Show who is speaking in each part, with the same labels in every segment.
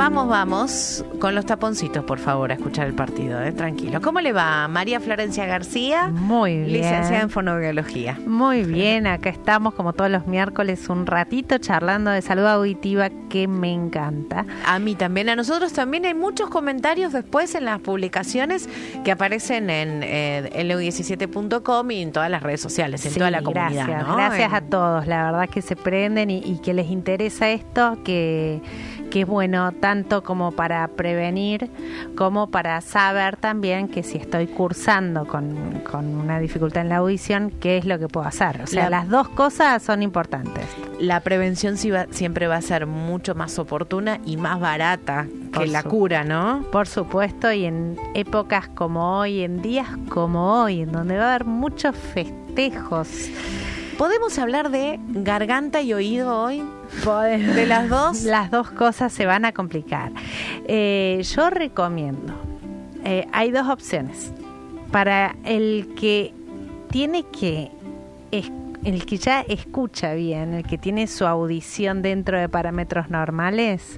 Speaker 1: Vamos con los taponcitos, por favor, a escuchar el partido, tranquilo. ¿Cómo le va? María Florencia García,
Speaker 2: muy bien,
Speaker 1: licenciada en fonoaudiología.
Speaker 2: Muy bien, acá estamos como todos los miércoles un ratito charlando de salud auditiva, que me encanta.
Speaker 1: A mí también, a nosotros también. Hay muchos comentarios después en las publicaciones que aparecen en leu17.com y en todas las redes sociales, en toda la comunidad.
Speaker 2: Gracias,
Speaker 1: ¿no?
Speaker 2: Gracias a todos, la verdad que se prenden y que les interesa esto, que es bueno tanto como para prevenir, como para saber también que si estoy cursando con una dificultad en la audición, qué es lo que puedo hacer. O sea, las dos cosas son importantes.
Speaker 1: La prevención siempre va a ser mucho más oportuna y más barata que la cura, ¿no?
Speaker 2: Por supuesto, y en épocas como hoy, en días como hoy, en donde va a haber muchos festejos.
Speaker 1: ¿Podemos hablar de garganta y oído hoy? ¿De las dos?
Speaker 2: Las dos cosas se van a complicar. Yo recomiendo, hay dos opciones. Para el que tiene el que ya escucha bien, el que tiene su audición dentro de parámetros normales,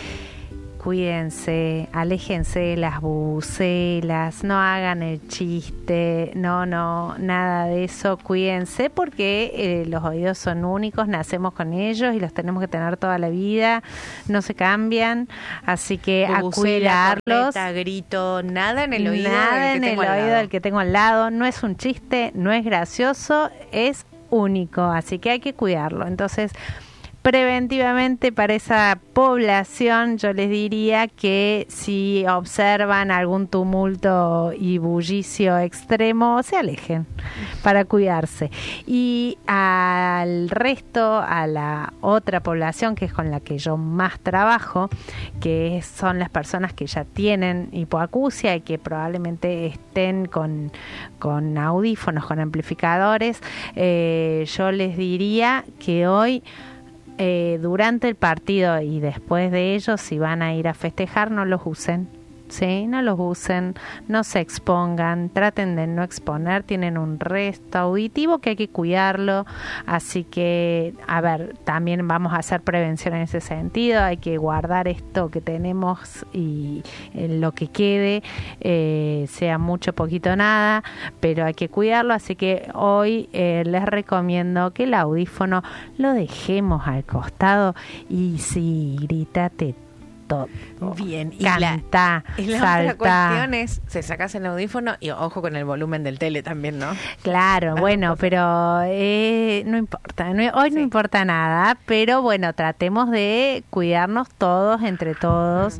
Speaker 2: cuídense, aléjense de las bubucelas, no hagan el chiste, no, nada de eso, cuídense porque los oídos son únicos, nacemos con ellos y los tenemos que tener toda la vida, no se cambian, así que
Speaker 1: bubucela,
Speaker 2: a cuidarlos.
Speaker 1: Corneta, grito, nada en el oído,
Speaker 2: del que tengo al lado, no es un chiste, no es gracioso, es único, así que hay que cuidarlo. Entonces, preventivamente para esa población yo les diría que si observan algún tumulto y bullicio extremo, se alejen para cuidarse. Y al resto, a la otra población que es con la que yo más trabajo, que son las personas que ya tienen hipoacusia y que probablemente estén con audífonos, con amplificadores, yo les diría que hoy durante el partido y después de ellos, si van a ir a festejar, no los usen. Sí, no los usen, no se expongan, traten de no exponer, tienen un resto auditivo que hay que cuidarlo, así que, a ver, también vamos a hacer prevención en ese sentido, hay que guardar esto que tenemos y lo que quede, sea mucho, poquito, nada, pero hay que cuidarlo, así que hoy les recomiendo que el audífono lo dejemos al costado y sí, grítate todo.
Speaker 1: Bien,
Speaker 2: canta,
Speaker 1: y la
Speaker 2: salta.
Speaker 1: otra cuestión es, se sacas el audífono y ojo con el volumen del tele también, ¿no?
Speaker 2: Claro, bueno, pero no importa, hoy no importa nada, pero bueno, tratemos de cuidarnos todos, entre todos,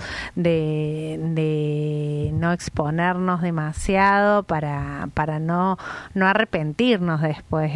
Speaker 2: de no exponernos demasiado para no arrepentirnos después.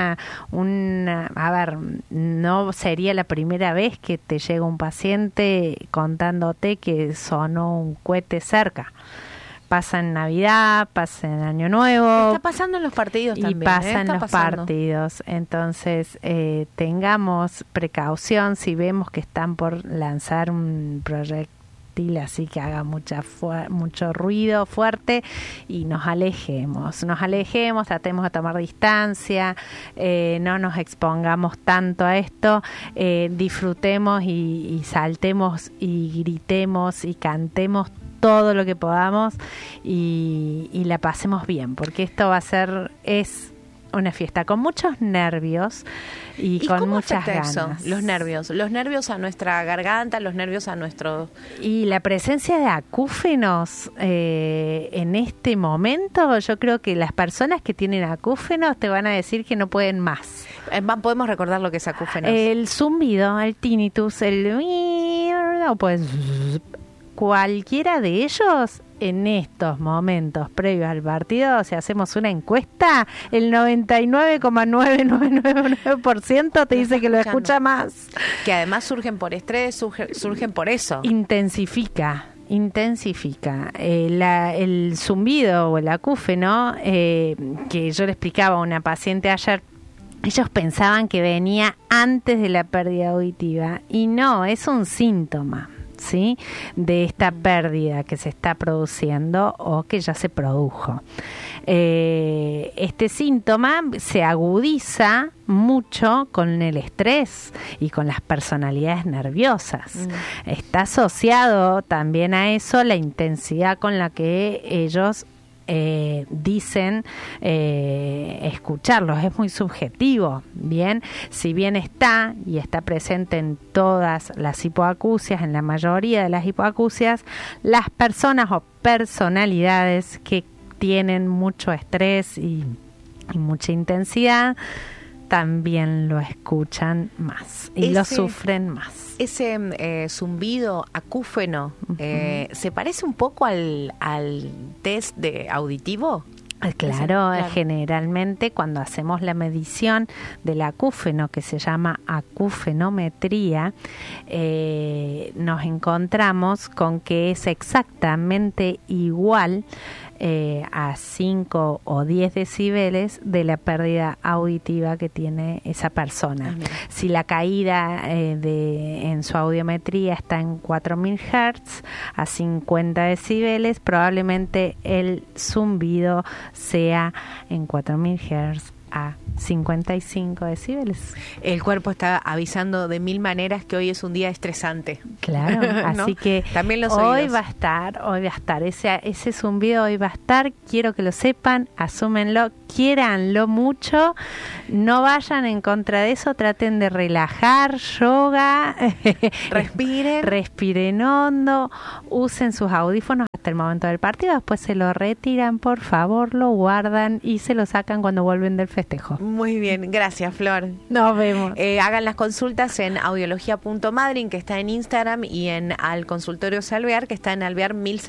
Speaker 2: A ver, no sería la primera vez que te llega un paciente contándote que sonó un cohete cerca. Pasa en Navidad, pasa en Año Nuevo.
Speaker 1: Está pasando en los partidos también.
Speaker 2: Y pasa en los partidos. Entonces, tengamos precaución si vemos que están por lanzar un proyectil así que haga mucho ruido fuerte y nos alejemos, tratemos de tomar distancia, no nos expongamos tanto a esto, disfrutemos y saltemos y gritemos y cantemos todo lo que podamos y la pasemos bien, porque esto es una fiesta con muchos nervios y con muchas ganas.
Speaker 1: Eso? Los nervios a nuestra garganta, los nervios a nuestro...
Speaker 2: Y la presencia de acúfenos en este momento, yo creo que las personas que tienen acúfenos te van a decir que no pueden más.
Speaker 1: Podemos recordar lo que es acúfenos.
Speaker 2: El zumbido, el tinnitus, pues cualquiera de ellos en estos momentos previos al partido, si hacemos una encuesta, el 99,9999% te dice que lo escucha más.
Speaker 1: Que además surgen por estrés, surgen por eso.
Speaker 2: Intensifica el zumbido o el acúfeno, que yo le explicaba a una paciente ayer. Ellos pensaban que venía antes de la pérdida auditiva y no, es un síntoma. ¿sí?, de esta pérdida que se está produciendo o que ya se produjo. Este síntoma se agudiza mucho con el estrés y con las personalidades nerviosas. Está asociado también a eso la intensidad con la que ellos dicen escucharlos. Es muy subjetivo. Bien, si bien está presente en todas las hipoacusias, en la mayoría de las hipoacusias, las personas o personalidades que tienen mucho estrés y mucha intensidad también lo escuchan más y lo sufren más.
Speaker 1: Ese zumbido acúfeno ¿se parece un poco al test de auditivo?
Speaker 2: Claro, generalmente cuando hacemos la medición del acúfeno, que se llama acufenometría, nos encontramos con que es exactamente igual a 5 o 10 decibeles de la pérdida auditiva que tiene esa persona. Si la caída en su audiometría está en 4000 Hz a 50 decibeles, probablemente el zumbido sea en 4000 Hz a 55 decibeles.
Speaker 1: El cuerpo está avisando de mil maneras que hoy es un día estresante.
Speaker 2: Claro, así ¿no? Que también los hoy va a estar ese zumbido, hoy va a estar. Quiero que lo sepan, asúmenlo, quiéranlo mucho, no vayan en contra de eso, traten de relajar, yoga, respiren hondo, usen sus audífonos hasta el momento del partido, después se lo retiran, por favor, lo guardan y se lo sacan cuando vuelven del festejo.
Speaker 1: Muy bien, gracias, Flor.
Speaker 2: Nos vemos.
Speaker 1: Hagan las consultas en audiología.madryn, que está en Instagram, y en Al Consultorio Salvear, que está en Alvear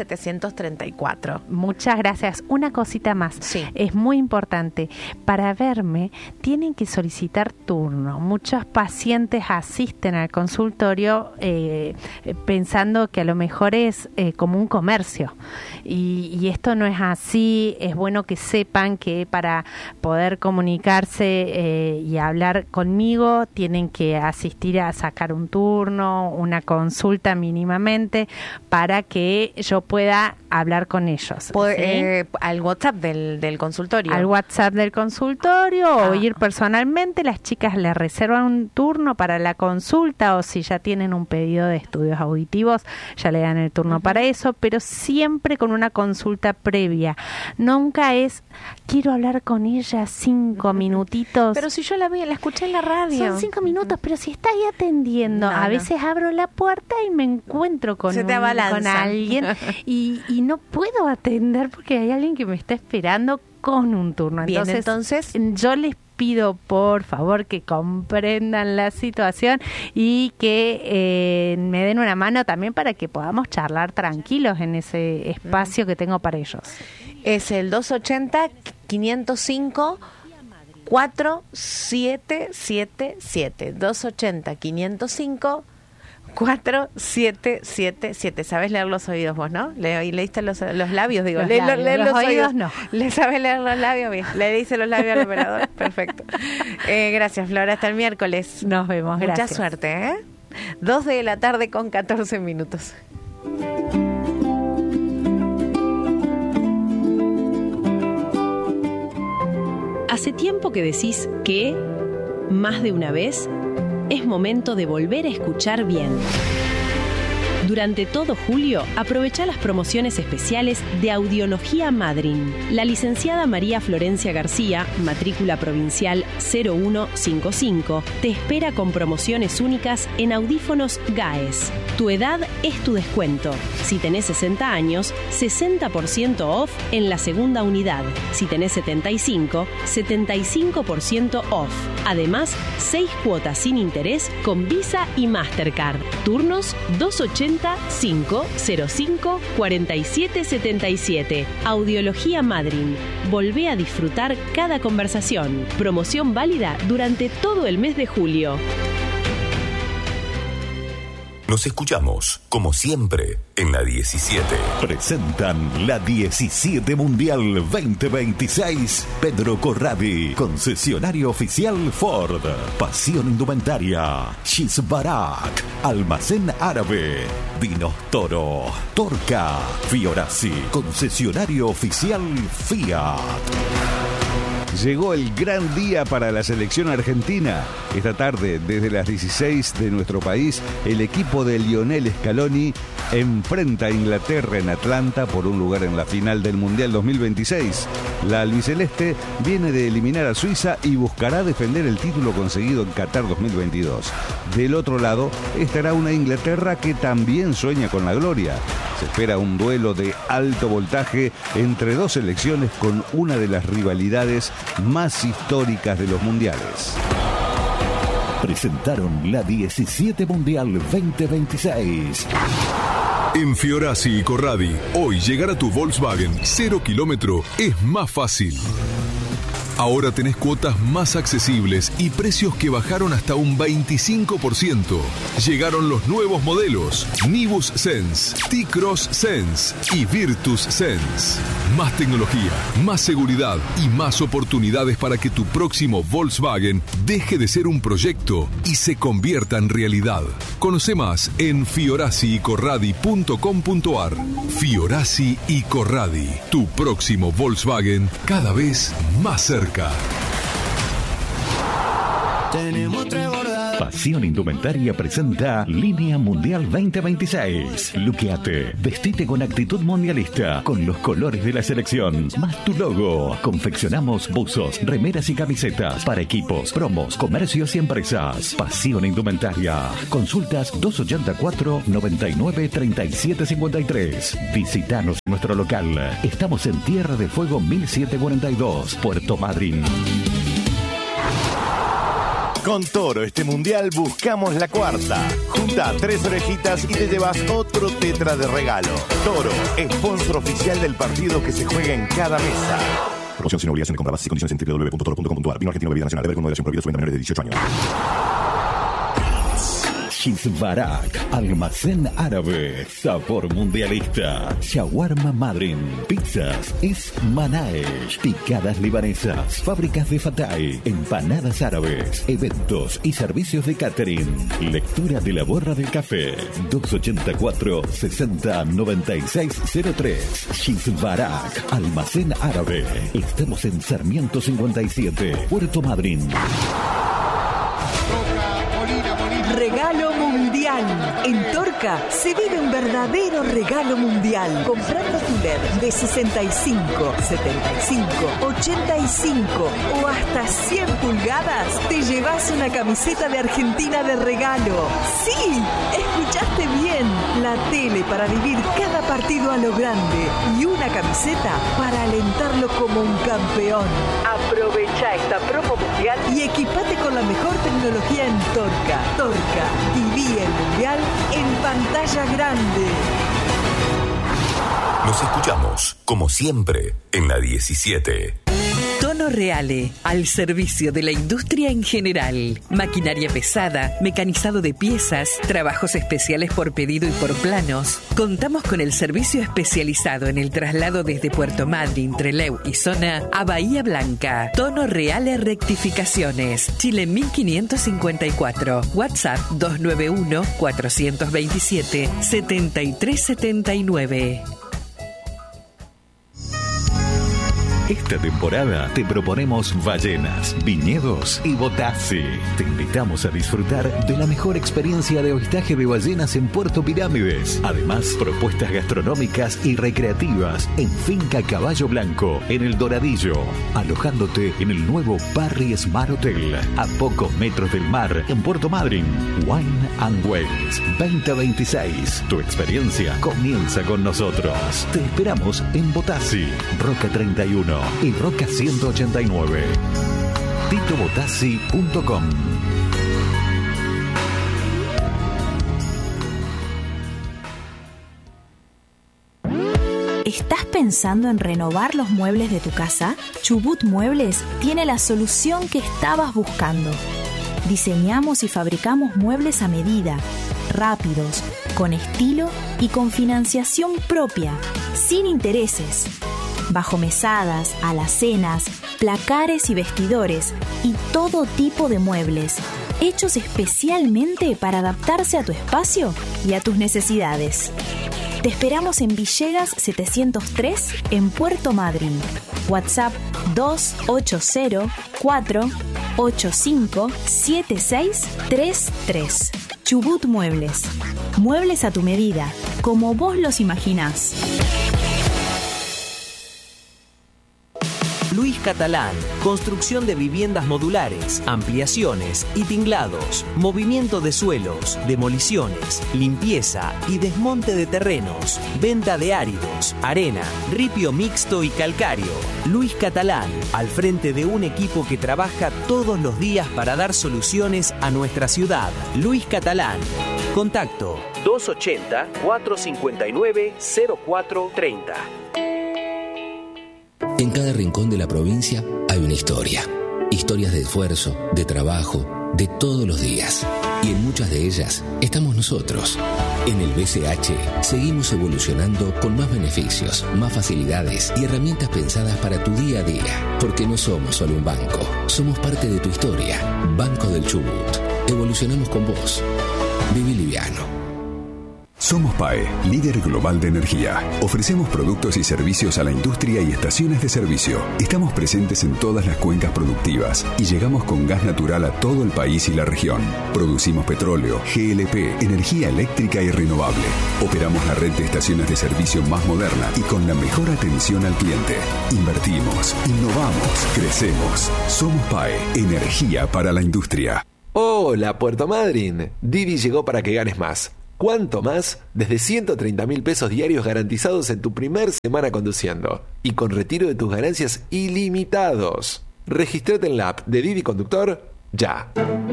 Speaker 1: 1734.
Speaker 2: Muchas gracias. Una cosita más.
Speaker 1: Sí.
Speaker 2: Es muy importante. Para verme, tienen que solicitar turno. Muchos pacientes asisten al consultorio pensando que a lo mejor es como un comercio. Y esto no es así. Es bueno que sepan que para poder comunicarse y hablar conmigo tienen que asistir a sacar un turno, una consulta mínimamente, para que yo pueda hablar con ellos.
Speaker 1: ¿Sí? Al WhatsApp del consultorio.
Speaker 2: Al WhatsApp del consultorio o ir personalmente. Las chicas le reservan un turno para la consulta, o si ya tienen un pedido de estudios auditivos, ya le dan el turno para eso, pero siempre con una consulta previa. Nunca es, quiero hablar con ella 5 minutitos.
Speaker 1: Pero si yo la escuché en la radio.
Speaker 2: Son 5 minutos, pero si está ahí atendiendo. A veces abro la puerta y me encuentro con alguien y no puedo atender porque hay alguien que me está esperando con un turno. Entonces yo les pido por favor que comprendan la situación y que me den una mano también para que podamos charlar tranquilos en ese espacio que tengo para ellos.
Speaker 1: Es el 280-505 4777. 280-505 4777. ¿Sabes leer los oídos vos, no? ¿Leíste los labios? Digo, los oídos no. ¿Le sabes leer los labios? Bien. ¿Le dice los labios al operador? Perfecto. Gracias, Flora. Hasta el miércoles.
Speaker 2: Nos vemos. Gracias.
Speaker 1: Mucha suerte, 2 de la tarde con 14 minutos.
Speaker 3: ¿Hace tiempo que decís que, más de una vez, es momento de volver a escuchar bien? Durante todo julio, aprovecha las promociones especiales de Audiología Madryn. La licenciada María Florencia García, matrícula provincial 0155, te espera con promociones únicas en audífonos GAES. Tu edad es tu descuento. Si tenés 60 años, 60% off en la segunda unidad. Si tenés 75, 75% off. Además, 6 cuotas sin interés con Visa y Mastercard. Turnos 280-505-4777. Audiología Madryn. Volvé a disfrutar cada conversación. Promoción válida durante todo el mes de julio.
Speaker 4: Nos escuchamos, como siempre, en la 17.
Speaker 5: Presentan la 17 Mundial 2026. Pedro Corradi, concesionario oficial Ford. Pasión Indumentaria. Shizbarak, Almacén Árabe. Vinos Toro. Torca. Fiorazzi, concesionario oficial Fiat.
Speaker 6: Llegó el gran día para la selección argentina. Esta tarde, desde las 16 de nuestro país, el equipo de Lionel Scaloni enfrenta a Inglaterra en Atlanta por un lugar en la final del Mundial 2026. La albiceleste viene de eliminar a Suiza y buscará defender el título conseguido en Qatar 2022. Del otro lado estará una Inglaterra que también sueña con la gloria. Se espera un duelo de alto voltaje entre dos selecciones con una de las rivalidades más históricas de los mundiales.
Speaker 5: Presentaron la 17 Mundial 2026.
Speaker 7: En Fiorazzi y Corradi, hoy llegar a tu Volkswagen 0 kilómetro es más fácil. Ahora tenés cuotas más accesibles y precios que bajaron hasta un 25%. Llegaron los nuevos modelos Nibus Sense, T-Cross Sense y Virtus Sense. Más tecnología, más seguridad y más oportunidades para que tu próximo Volkswagen deje de ser un proyecto y se convierta en realidad. Conoce más en fiorazzicorradi.com.ar. Fiorazzi y Corradi, tu próximo Volkswagen cada vez más cerca.
Speaker 5: Pasión Indumentaria presenta Línea Mundial 2026. Luqueate, vestite con actitud mundialista, con los colores de la selección, más tu logo. Confeccionamos buzos, remeras y camisetas para equipos, promos, comercios y empresas. Pasión Indumentaria. Consultas 284-99-3753. Visítanos en nuestro local. Estamos en Tierra de Fuego 1742, Puerto Madryn.
Speaker 8: Con Toro este mundial buscamos la cuarta. Junta 3 orejitas y te llevas otro tetra de regalo. Toro, sponsor oficial del partido que se juega en cada mesa.
Speaker 9: Promoción sin obligación de compra. Bases y condiciones en www.toro.com.ar. Vino argentino, bebida nacional. Beber con moderación. Prohibido su venta a menores de 18 años.
Speaker 5: Shizbarak, Almacén Árabe, sabor mundialista. Shawarma Madryn, pizzas Ismanaesh, picadas libanesas, fábricas de Fatay, empanadas árabes, eventos y servicios de catering. Lectura de la borra del café. 284-60-9603. Shizbarak, Almacén Árabe. Estamos en Sarmiento 57, Puerto Madryn.
Speaker 10: Regalo mundial. En Torca se vive un verdadero regalo mundial. Comprando tu LED de 65, 75, 85 o hasta 100 pulgadas, te llevas una camiseta de Argentina de regalo. ¡Sí! Escuchaste bien. La tele para vivir cada partido a lo grande y una camiseta para alentarlo como un campeón. Aprovecha esta promo mundial y equipate con la mejor tecnología en Torca. Torca, viví el mundial en pantalla grande.
Speaker 4: Nos escuchamos, como siempre, en la 17.
Speaker 11: Tono Reale, al servicio de la industria en general. Maquinaria pesada, mecanizado de piezas, trabajos especiales por pedido y por planos. Contamos con el servicio especializado en el traslado desde Puerto Madryn, Trelew y zona a Bahía Blanca. Tono Reale Rectificaciones, Chile 1554. WhatsApp 291-427-7379.
Speaker 5: Esta temporada te proponemos ballenas, viñedos y Botassi. Te invitamos a disfrutar de la mejor experiencia de avistaje de ballenas en Puerto Pirámides. Además, propuestas gastronómicas y recreativas en Finca Caballo Blanco, en El Doradillo. Alojándote en el nuevo Parry Smart Hotel, a pocos metros del mar, en Puerto Madryn. Wine and Wales 2026. Tu experiencia comienza con nosotros. Te esperamos en Botassi, Roca 31 y Roca 189. titobotassi.com.
Speaker 12: ¿Estás pensando en renovar los muebles de tu casa? Chubut Muebles tiene la solución que estabas buscando. Diseñamos y fabricamos muebles a medida, rápidos, con estilo y con financiación propia, sin intereses. Bajo mesadas, alacenas, placares y vestidores y todo tipo de muebles, hechos especialmente para adaptarse a tu espacio y a tus necesidades. Te esperamos en Villegas 703 en Puerto Madryn. WhatsApp 280-485-7633. Chubut Muebles. Muebles a tu medida, como vos los imaginás.
Speaker 13: Luis Catalán, construcción de viviendas modulares, ampliaciones y tinglados, movimiento de suelos, demoliciones, limpieza y desmonte de terrenos, venta de áridos, arena, ripio mixto y calcáreo. Luis Catalán, al frente de un equipo que trabaja todos los días para dar soluciones a nuestra ciudad. Luis Catalán. Contacto 280-459-0430.
Speaker 14: En cada rincón de la provincia hay una historia. Historias de esfuerzo, de trabajo, de todos los días. Y en muchas de ellas estamos nosotros. En el BCH seguimos evolucionando con más beneficios, más facilidades y herramientas pensadas para tu día a día. Porque no somos solo un banco, somos parte de tu historia. Banco del Chubut. Evolucionamos con vos. Viví liviano.
Speaker 5: Somos PAE, líder global de energía. Ofrecemos productos y servicios a la industria y estaciones de servicio. Estamos presentes en todas las cuencas productivas y llegamos con gas natural a todo el país y la región. Producimos petróleo, GLP, energía eléctrica y renovable. Operamos la red de estaciones de servicio más moderna y con la mejor atención al cliente. Invertimos, innovamos, crecemos. Somos PAE, energía para la industria.
Speaker 15: Hola, Puerto Madryn. Didi llegó para que ganes más. ¿Cuánto más? Desde 130.000 pesos diarios garantizados en tu primer semana conduciendo. Y con retiro de tus ganancias ilimitados. Regístrate en la app de Didi Conductor ya.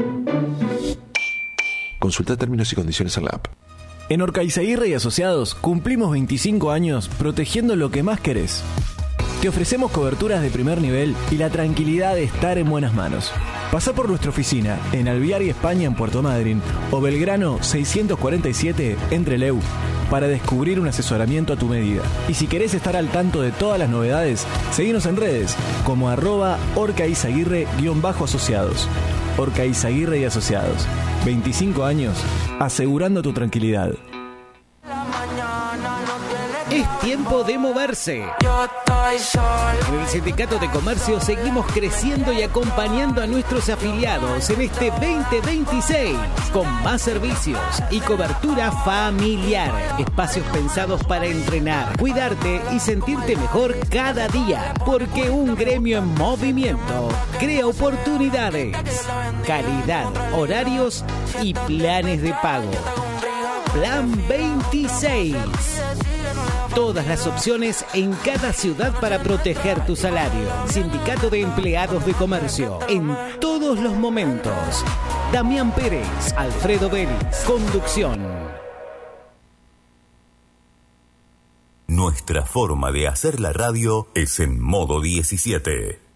Speaker 15: Consulta términos y condiciones en la app.
Speaker 16: En Orcaizaguirre y Asociados cumplimos 25 años protegiendo lo que más querés. Te ofrecemos coberturas de primer nivel y la tranquilidad de estar en buenas manos. Pasá por nuestra oficina en Alvear y España en Puerto Madryn o Belgrano 647 en Trelew para descubrir un asesoramiento a tu medida. Y si querés estar al tanto de todas las novedades, seguinos en redes como @orcaizaguirre_asociados. Orcaizaguirre y Asociados. 25 años asegurando tu tranquilidad.
Speaker 17: Es tiempo de moverse. En el Sindicato de Comercio seguimos creciendo y acompañando a nuestros afiliados en este 2026 con más servicios y cobertura familiar. Espacios pensados para entrenar, cuidarte y sentirte mejor cada día. Porque un gremio en movimiento crea oportunidades, calidad, horarios y planes de pago. Plan 26. Todas las opciones en cada ciudad para proteger tu salario. Sindicato de Empleados de Comercio. En todos los momentos. Damián Pérez, Alfredo Vélez. Conducción.
Speaker 4: Nuestra forma de hacer la radio es en modo 17.